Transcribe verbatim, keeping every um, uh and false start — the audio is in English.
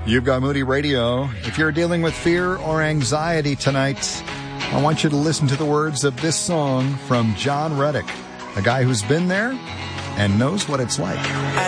You've got Moody Radio. If you're dealing with fear or anxiety tonight, I want you to listen to the words of this song from John Reddick, a guy who's been there and knows what it's like.